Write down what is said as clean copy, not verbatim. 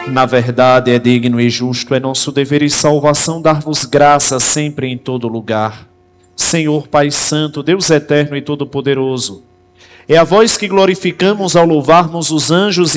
Na verdade, é digno e justo, é nosso dever e salvação dar-vos graça sempre e em todo lugar. Senhor Pai Santo, Deus eterno e todo-poderoso, é a vós que glorificamos ao louvarmos os anjos